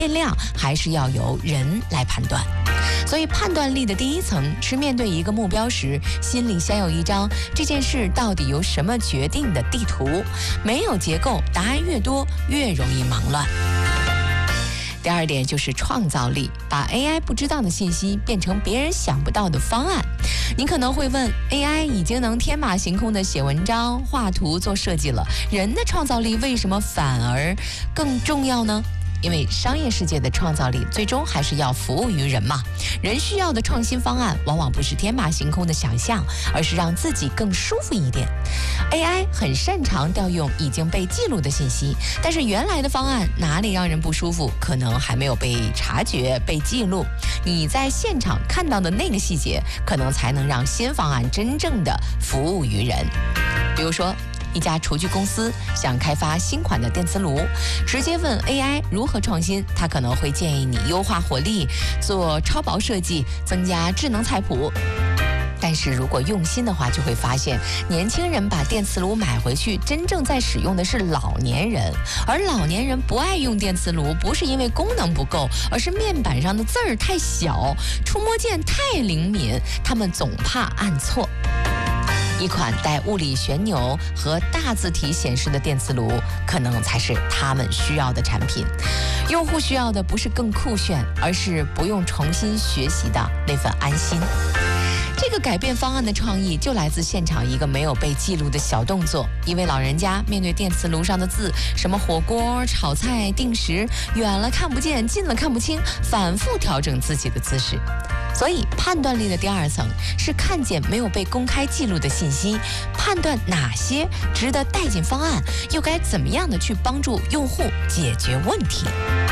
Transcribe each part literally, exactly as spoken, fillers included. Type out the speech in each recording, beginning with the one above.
变量还是要由人来判断。所以判断力的第一层是面对一个目标时，心里先有一张这件事到底由什么决定的地图。没有结构，答案越多越容易忙乱。第二点就是创造力，把 A I 不知道的信息变成别人想不到的方案。你可能会问， A I 已经能天马行空的写文章、画图、做设计了，人的创造力为什么反而更重要呢？因为商业世界的创造力最终还是要服务于人嘛。人需要的创新方案往往不是天马行空的想象，而是让自己更舒服一点。 A I 很擅长调用已经被记录的信息，但是原来的方案哪里让人不舒服，可能还没有被察觉、被记录。你在现场看到的那个细节，可能才能让新方案真正的服务于人。比如说一家厨具公司想开发新款的电磁炉，直接问 A I 如何创新，它可能会建议你优化火力，做超薄设计，增加智能菜谱。但是如果用心的话，就会发现年轻人把电磁炉买回去，真正在使用的是老年人，而老年人不爱用电磁炉，不是因为功能不够，而是面板上的字儿太小，触摸键太灵敏，他们总怕按错。一款带物理旋钮和大字体显示的电磁炉，可能才是他们需要的产品。用户需要的不是更酷炫，而是不用重新学习的那份安心。这个改变方案的创意就来自现场一个没有被记录的小动作。一位老人家面对电磁炉上的字，什么火锅、炒菜、定时，远了看不见，近了看不清，反复调整自己的姿势。所以判断力的第二层是看见没有被公开记录的信息，判断哪些值得带进方案，又该怎么样的去帮助用户解决问题。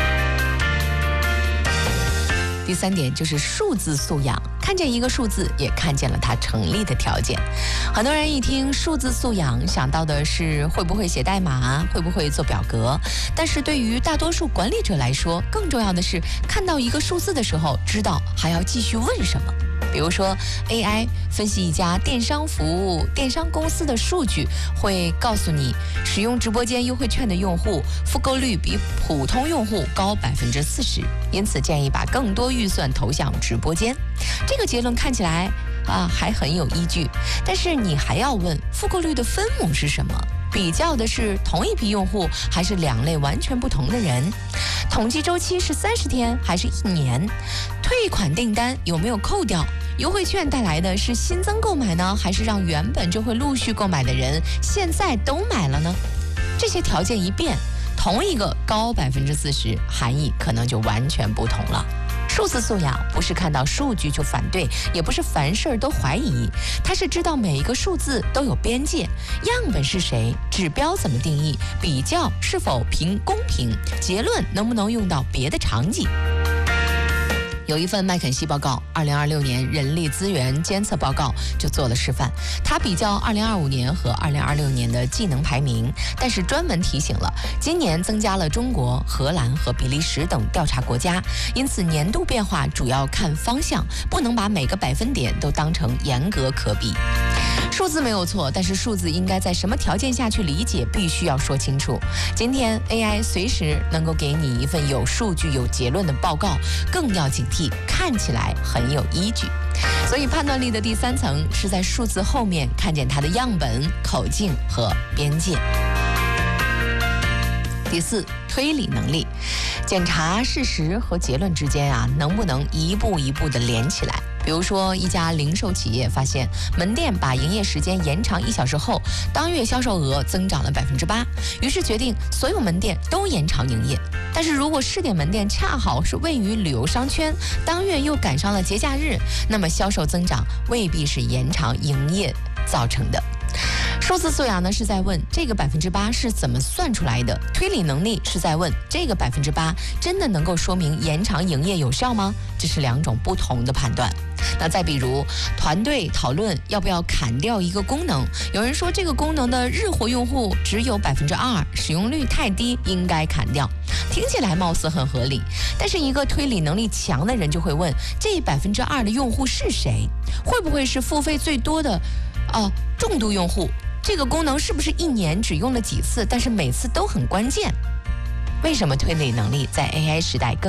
第三点就是数字素养，看见一个数字，也看见了它成立的条件。很多人一听数字素养，想到的是会不会写代码，会不会做表格。但是对于大多数管理者来说，更重要的是看到一个数字的时候，知道还要继续问什么。比如说 A I 分析一家电商服务电商公司的数据，会告诉你使用直播间优惠券的用户复购率比普通用户高百分之四十，因此建议把更多预算投向直播间。这个结论看起来啊还很有依据，但是你还要问复购率的分母是什么？比较的是同一批用户，还是两类完全不同的人？统计周期是三十天还是一年？退款订单有没有扣掉？优惠券带来的是新增购买呢，还是让原本就会陆续购买的人现在都买了呢？这些条件一变，同一个高百分之四十，含义可能就完全不同了。数字素养不是看到数据就反对，也不是凡事都怀疑，它是知道每一个数字都有边界，样本是谁，指标怎么定义，比较是否凭公平，结论能不能用到别的场景。有一份麦肯锡报告，二零二六年人力资源监测报告就做了示范。它比较二零二五年和二零二六年的技能排名，但是专门提醒了，今年增加了中国、荷兰和比利时等调查国家，因此年度变化主要看方向，不能把每个百分点都当成严格可比。数字没有错，但是数字应该在什么条件下去理解，必须要说清楚。今天 A I 随时能够给你一份有数据、有结论的报告，更要警惕看起来很有依据。所以判断力的第三层是在数字后面看见它的样本、口径和边界。第四，推理能力，检查事实和结论之间啊，能不能一步一步的连起来？比如说，一家零售企业发现，门店把营业时间延长一小时后，当月销售额增长了百分之八，于是决定所有门店都延长营业。但是如果试点门店恰好是位于旅游商圈，当月又赶上了节假日，那么销售增长未必是延长营业造成的。数字素养呢是在问这个百分之八是怎么算出来的，推理能力是在问这个百分之八真的能够说明延长营业有效吗？这是两种不同的判断。那再比如，团队讨论要不要砍掉一个功能，有人说这个功能的日活用户只有百分之二，使用率太低，应该砍掉。听起来貌似很合理，但是一个推理能力强的人就会问，这百分之二的用户是谁？会不会是付费最多的啊重度用户？这个功能是不是一年只用了几次，但是每次都很关键？ 为什么推理能力在 A I 时代更